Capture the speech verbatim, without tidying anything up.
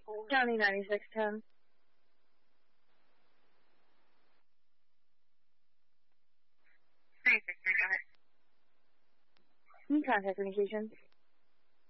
County ninety-six ten. ninety-six ten, go ahead. Contact communications.